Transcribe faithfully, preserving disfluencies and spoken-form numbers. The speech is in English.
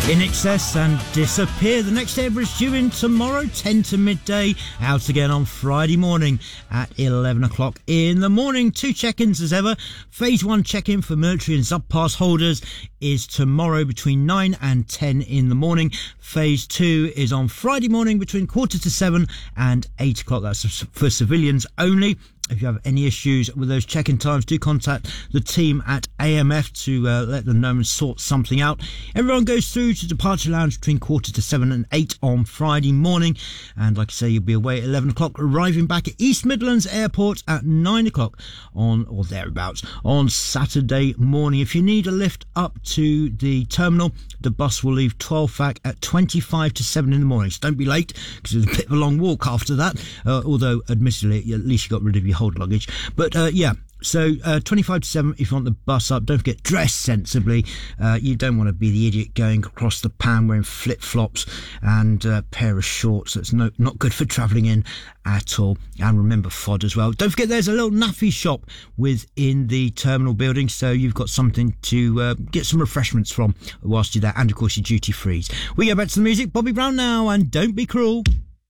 In Excess and Disappear. The next ever is due in tomorrow, ten to midday. Out again on Friday morning at eleven o'clock in the morning. Two check-ins as ever. Phase one check-in for military and sub pass holders is tomorrow between nine and ten in the morning. Phase two is on Friday morning between quarter to seven and eight o'clock. That's for civilians only. If you have any issues with those check-in times, do contact the team at A M F to uh, let them know and sort something out. Everyone goes through to Departure Lounge between quarter to seven and eight on Friday morning. And like I say, you'll be away at eleven o'clock, arriving back at East Midlands Airport at nine o'clock on, or thereabouts, on Saturday morning. If you need a lift up to the terminal, the bus will leave Twelfac at twenty-five to seven in the morning. So don't be late, because it's a bit of a long walk after that. Uh, although, admittedly, at least you got rid of your hold luggage. But uh, yeah, so uh, twenty-five to seven if you want the bus up. Don't forget, dress sensibly. Uh, you don't want to be the idiot going across the pan wearing flip-flops and a pair of shorts. That's no, not good for travelling in at all. And remember F O D as well. Don't forget, there's a little naffy shop within the terminal building, so you've got something to uh, get some refreshments from whilst you're there, and of course your duty frees. We go back to the music. Bobby Brown now, and Don't Be Cruel.